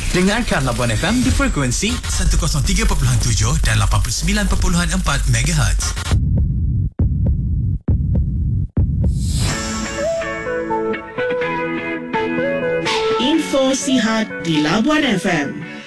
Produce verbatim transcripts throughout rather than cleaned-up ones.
Dengarkan Labuan F M di frekuensi seratus tiga perpuluhan tujuh dan lapan puluh sembilan perpuluhan empat megahertz. Info sihat di Labuan F M.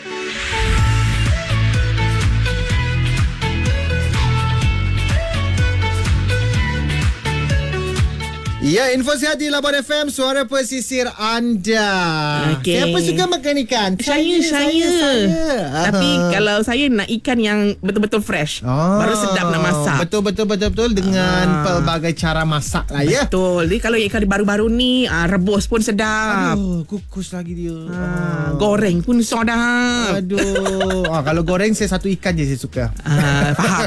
Ya, info sihat di Labuan F M, suara pesisir anda. Okay. Siapa suka makan ikan? Saya, saya. saya, saya. Tapi Aha. kalau saya nak ikan yang betul-betul fresh, Ah, baru sedap nak masak. Betul, betul, betul, betul. Dengan Ah. pelbagai cara masak lah ya. Betul. Jadi kalau ikan baru-baru ni, ah, rebus pun sedap. Aduh, kukus lagi dia. Ah, goreng pun sedap. Aduh. ah, Kalau goreng, saya satu ikan je saya suka. Ah, faham.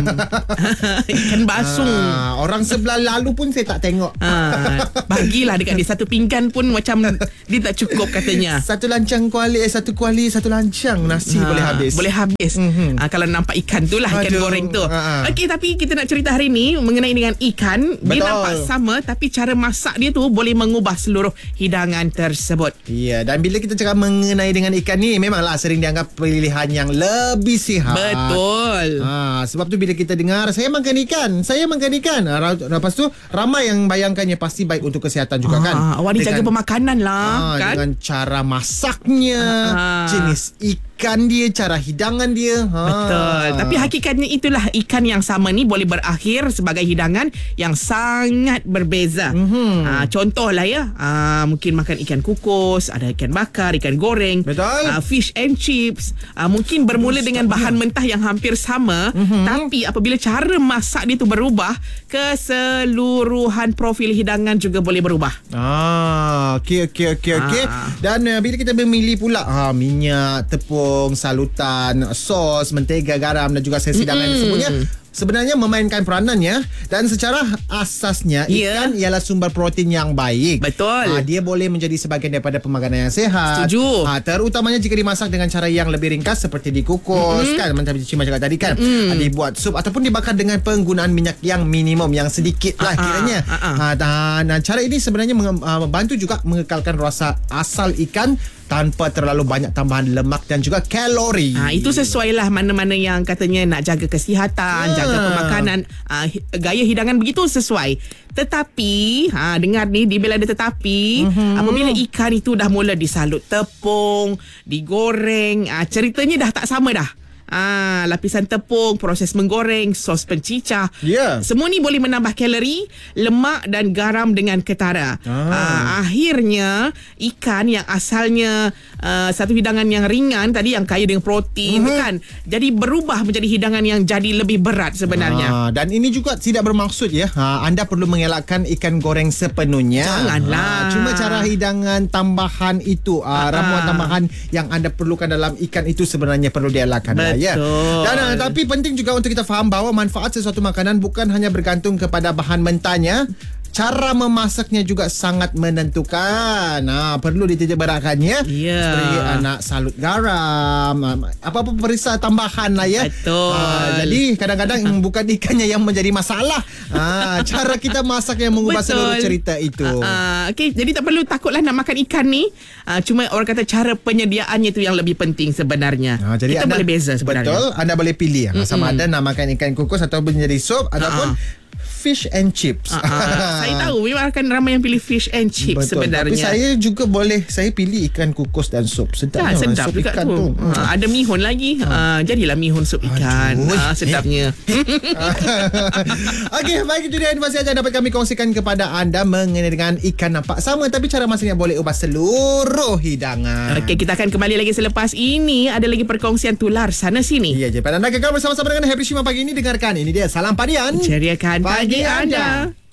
Ikan basung. Ah, orang sebelah lalu pun saya tak tengok. Ah, bagilah dekat dia satu pinggan pun macam dia tak cukup katanya. Satu lancang kuali, eh, satu kuali, satu lancang nasi Ah, boleh habis. Boleh habis. Mhm. Ah, kalau nampak ikan tu lah, ikan Aduh. goreng tu. Ah, ah. Okey, tapi kita nak cerita hari ni mengenai dengan ikan. Dia Betul. nampak sama, tapi cara masak dia tu boleh mengubah seluruh hidangan tersebut. Ya, dan bila kita cakap mengenai dengan ikan ni, memanglah sering dianggap pilihan yang lebih sihat. Betul. Ha, sebab tu bila kita dengar saya makan ikan, saya makan ikan. Ha, lepas tu ramai yang bayangkannya pasti baik untuk kesihatan juga kan. Ah, awak ni jaga pemakanan lah, Ah, kan? dengan cara masaknya, Ah. jenis ikan dia, cara hidangan dia. Ha. Betul. Tapi hakikatnya itulah, ikan yang sama ni boleh berakhir sebagai hidangan yang sangat berbeza. Mhm. Ah, contohlah ya, ah, mungkin makan ikan kukus, ada ikan bakar, ikan goreng, Betul. ah, fish and chips. Ah, mungkin bermula dengan bahan mentah yang hampir sama, Mhm. tapi apabila cara masak dia tu berubah, keseluruhan profil hidangan juga boleh berubah. Ah, okey okey okey okey. Ah. Dan uh, bila kita memilih pula ha, minyak, tepung, salutan, sos, mentega, garam dan juga sesi hidangan yang semuanya sebenarnya memainkan peranannya, dan secara asasnya Ya. ikan ialah sumber protein yang baik. Betul. Ah, dia boleh menjadi sebahagian daripada pemakanan yang sehat. Setuju. Ah, terutamanya jika dimasak dengan cara yang lebih ringkas seperti dikukus kan, macam Cima cakap tadi kan. Ah, dibuat sup ataupun dibakar dengan penggunaan minyak yang minimum, yang sedikit lah Ah, ah, kiranya. ah, ah. Ah, dan, dan cara ini sebenarnya menge- ah, membantu juga mengekalkan rasa asal ikan tanpa terlalu banyak tambahan lemak dan juga kalori. Ha, itu sesuai lah mana-mana yang katanya nak jaga kesihatan, Ya. jaga pemakanan, ha, hi- gaya hidangan begitu sesuai. Tetapi, ha, dengar ni, dia bila ada tetapi, Mhm. apabila ikan itu dah mula disalut tepung, digoreng, ha, ceritanya dah tak sama dah. Ah, lapisan tepung, proses menggoreng, sos pencicah. Ya. Semua ni boleh menambah kalori, lemak dan garam dengan ketara. Ah. Ah, akhirnya ikan yang asalnya uh, satu hidangan yang ringan tadi, yang kaya dengan protein, Mhm. kan, jadi berubah menjadi hidangan yang jadi lebih berat sebenarnya. Ah, dan ini juga tidak bermaksud ya, ha, anda perlu mengelakkan ikan goreng sepenuhnya. Janganlah. Ah, cuma cara hidangan tambahan itu, ah, Ah. ramuan tambahan yang anda perlukan dalam ikan itu sebenarnya perlu dielakkan lah, ya. Betul. Dan ah, tapi penting juga untuk kita faham bahawa manfaat sesuatu makanan bukan hanya bergantung kepada bahan mentahnya. Cara memasaknya juga sangat menentukan. Nah, perlu dititikberatkannya. Ya. Seperti ah, nak salut garam, ah, apa-apa perisa tambahan lah ya. Betul. Ah, jadi kadang-kadang bukan ikannya yang menjadi masalah. Ah, cara kita masak yang mengubah Betul. seluruh cerita itu. Uh, okay, jadi tak perlu takutlah nak makan ikan ni. Uh, cuma orang kata cara penyediaannya tu yang lebih penting sebenarnya. Ah, jadi kita anda, boleh beza sebenarnya. Betul, anda boleh pilih. Ah, sama ada nak makan ikan kukus ataupun jadi sup ataupun fish and chips. Uh, uh, saya tahu memang akan ramai yang pilih fish and chips. Betul. Sebenarnya. Tapi saya juga boleh, saya pilih ikan kukus dan sup. Sedap, Ya, sedap sup juga ikan tu. tu. Ha, ada mihun lagi. Ha, jadilah mihun sup ikan. Aduh. Ha, sedapnya. Okey, baik, itu dia informasi yang dapat kami kongsikan kepada anda mengenai dengan ikan nampak sama tapi cara masaknya boleh ubah seluruh hidangan. Okey, kita akan kembali lagi selepas ini. Ada lagi perkongsian tular sana sini. Ya, jadi pada anda kekal bersama-sama dengan Happy Shima pagi ini, dengarkan ini dia Salam Padian. Ceriakan pagi, Pagi anda. anda.